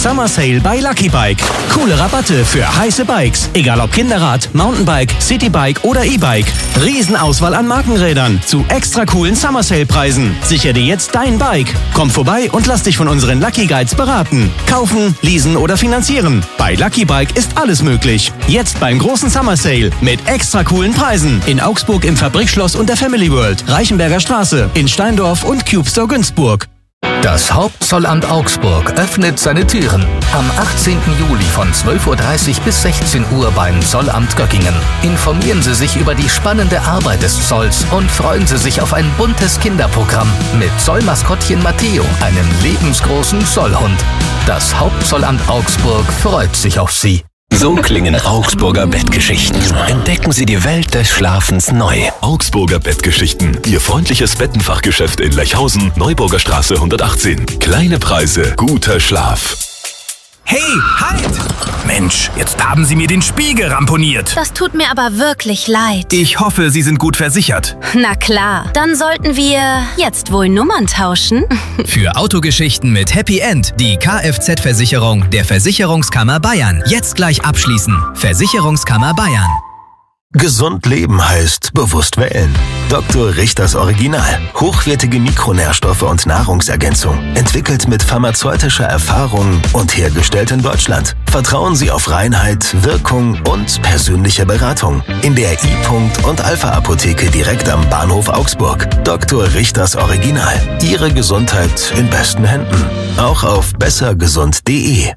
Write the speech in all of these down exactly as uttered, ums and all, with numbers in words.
Summer Sale bei Lucky Bike. Coole Rabatte für heiße Bikes. Egal ob Kinderrad, Mountainbike, Citybike oder E-Bike. Riesenauswahl an Markenrädern zu extra coolen Summer Sale Preisen. Sichere dir jetzt dein Bike. Komm vorbei und lass dich von unseren Lucky Guides beraten. Kaufen, leasen oder finanzieren. Bei Lucky Bike ist alles möglich. Jetzt beim großen Summer Sale mit extra coolen Preisen. In Augsburg im Fabrikschloss und der Family World. Reichenberger Straße. In Steindorf und Cube Store Günzburg. Das Hauptzollamt Augsburg öffnet seine Türen am achtzehnten Juli von zwölf Uhr dreißig bis sechzehn Uhr beim Zollamt Göggingen. Informieren Sie sich über die spannende Arbeit des Zolls und freuen Sie sich auf ein buntes Kinderprogramm mit Zollmaskottchen Matteo, einem lebensgroßen Zollhund. Das Hauptzollamt Augsburg freut sich auf Sie. So klingen Augsburger Bettgeschichten. Entdecken Sie die Welt des Schlafens neu. Augsburger Bettgeschichten. Ihr freundliches Bettenfachgeschäft in Lechhausen, Neuburger Straße hundertachtzehn. Kleine Preise, guter Schlaf. Hey, halt! Mensch, jetzt haben Sie mir den Spiegel ramponiert. Das tut mir aber wirklich leid. Ich hoffe, Sie sind gut versichert. Na klar, dann sollten wir jetzt wohl Nummern tauschen. Für Autogeschichten mit Happy End die Kfz-Versicherung der Versicherungskammer Bayern. Jetzt gleich abschließen. Versicherungskammer Bayern. Gesund leben heißt bewusst wählen. Doktor Richters Original. Hochwertige Mikronährstoffe und Nahrungsergänzung. Entwickelt mit pharmazeutischer Erfahrung und hergestellt in Deutschland. Vertrauen Sie auf Reinheit, Wirkung und persönliche Beratung. In der I-Punkt und Alpha-Apotheke direkt am Bahnhof Augsburg. Doktor Richters Original. Ihre Gesundheit in besten Händen. Auch auf bessergesund punkt de.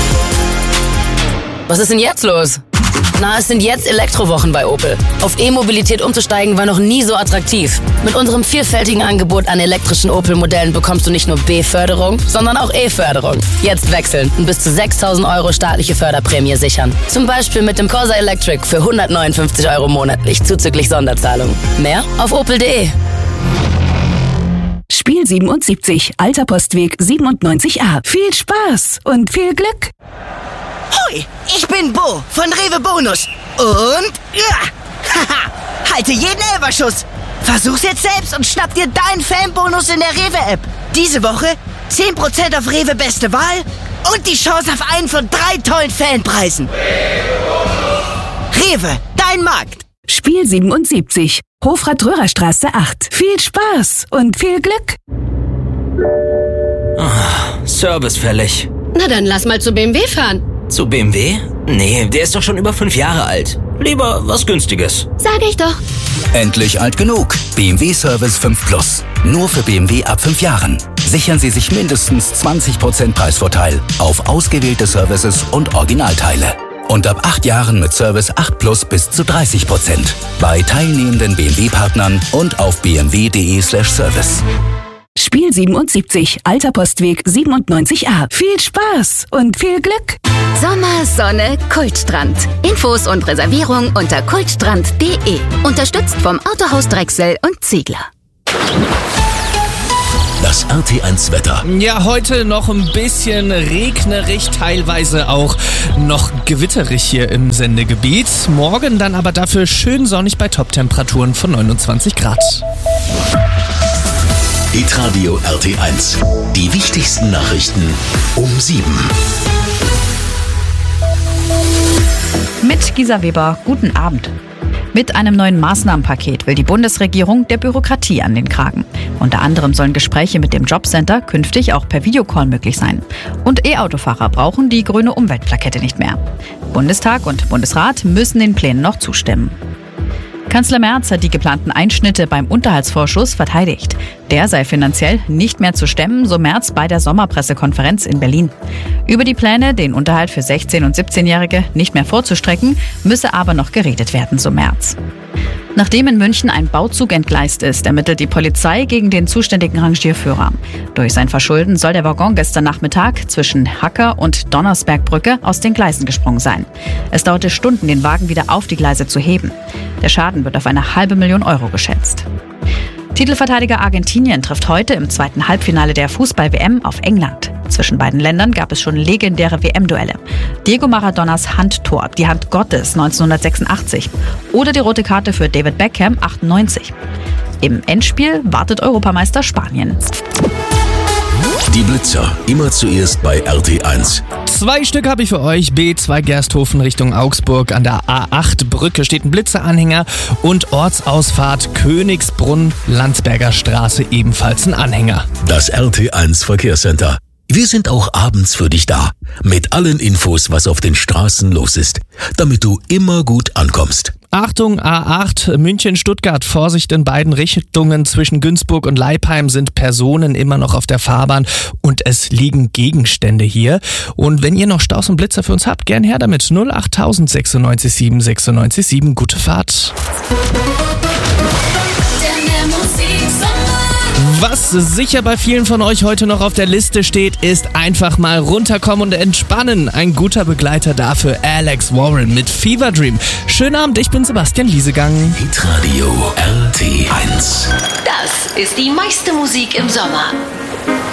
Was ist denn jetzt los? Na, es sind jetzt Elektrowochen bei Opel. Auf E-Mobilität umzusteigen war noch nie so attraktiv. Mit unserem vielfältigen Angebot an elektrischen Opel-Modellen bekommst du nicht nur B-Förderung, sondern auch E-Förderung. Jetzt wechseln und bis zu sechstausend Euro staatliche Förderprämie sichern. Zum Beispiel mit dem Corsa Electric für hundertneunundfünfzig Euro monatlich zuzüglich Sonderzahlung. Mehr auf opel punkt de. Spiel siebenundsiebzig, Alter Postweg siebenundneunzig a. Viel Spaß und viel Glück! Hoi, ich bin Bo von Rewe Bonus. Und ja, haha, halte jeden Elferschuss. Versuch's jetzt selbst und schnapp dir deinen Fanbonus in der Rewe-App. Diese Woche zehn Prozent auf Rewe Beste Wahl und die Chance auf einen von drei tollen Fanpreisen. Rewe, dein Markt. Spiel siebenundsiebzig, Hofrat-Röhrer-Straße acht. Viel Spaß und viel Glück. Oh, Service fällig. Na dann lass mal zu B M W fahren. Zu B M W? Nee, der ist doch schon über fünf Jahre alt. Lieber was Günstiges. Sag ich doch. Endlich alt genug. B M W Service fünf Plus. Nur für B M W ab fünf Jahren. Sichern Sie sich mindestens zwanzig Prozent Preisvorteil auf ausgewählte Services und Originalteile. Und ab acht Jahren mit Service acht Plus bis zu dreißig Prozent. Bei teilnehmenden B M W-Partnern und auf b m w punkt de slash service. Spiel siebenundsiebzig, Alter Postweg siebenundneunzig a. Viel Spaß und viel Glück. Sommer, Sonne, Kultstrand. Infos und Reservierung unter kultstrand punkt de. Unterstützt vom Autohaus Drechsel und Ziegler. Das R T eins Wetter. Ja, heute noch ein bisschen regnerig, teilweise auch noch gewitterig hier im Sendegebiet. Morgen dann aber dafür schön sonnig bei Toptemperaturen von neunundzwanzig Grad. Hitradio R T eins. Die wichtigsten Nachrichten um sieben. Mit Gisa Weber, guten Abend. Mit einem neuen Maßnahmenpaket will die Bundesregierung der Bürokratie an den Kragen. Unter anderem sollen Gespräche mit dem Jobcenter künftig auch per Videocall möglich sein. Und E-Autofahrer brauchen die grüne Umweltplakette nicht mehr. Bundestag und Bundesrat müssen den Plänen noch zustimmen. Kanzler Merz hat die geplanten Einschnitte beim Unterhaltsvorschuss verteidigt. Der sei finanziell nicht mehr zu stemmen, so Merz bei der Sommerpressekonferenz in Berlin. Über die Pläne, den Unterhalt für sechzehn- und siebzehnjährige nicht mehr vorzustrecken, müsse aber noch geredet werden, so Merz. Nachdem in München ein Bauzug entgleist ist, ermittelt die Polizei gegen den zuständigen Rangierführer. Durch sein Verschulden soll der Waggon gestern Nachmittag zwischen Hacker und Donnersbergbrücke aus den Gleisen gesprungen sein. Es dauerte Stunden, den Wagen wieder auf die Gleise zu heben. Der Schaden wird auf eine halbe Million Euro geschätzt. Titelverteidiger Argentinien trifft heute im zweiten Halbfinale der Fußball-W M auf England. Zwischen beiden Ländern gab es schon legendäre W M-Duelle. Diego Maradonas Handtor, die Hand Gottes neunzehnhundertsechsundachtzig oder die rote Karte für David Beckham achtundneunzig. Im Endspiel wartet Europameister Spanien. Die Blitzer, immer zuerst bei R T eins. Zwei Stück habe ich für euch. B zwei Gersthofen Richtung Augsburg. An der A acht Brücke steht ein Blitzeranhänger und Ortsausfahrt Königsbrunn, Landsberger Straße ebenfalls ein Anhänger. Das R T eins Verkehrscenter. Wir sind auch abends für dich da. Mit allen Infos, was auf den Straßen los ist. Damit du immer gut ankommst. Achtung, A acht, München-Stuttgart. Vorsicht in beiden Richtungen. Zwischen Günzburg und Leipheim sind Personen immer noch auf der Fahrbahn und es liegen Gegenstände hier. Und wenn ihr noch Staus und Blitzer für uns habt, gern her damit. null acht null null sechs neun sieben sechs neun sieben. Gute Fahrt. Was sicher bei vielen von euch heute noch auf der Liste steht, ist einfach mal runterkommen und entspannen. Ein guter Begleiter dafür, Alex Warren mit Fever Dream. Schönen Abend, ich bin Sebastian Liesegang. Hitradio R T eins. Das ist die meiste Musik im Sommer.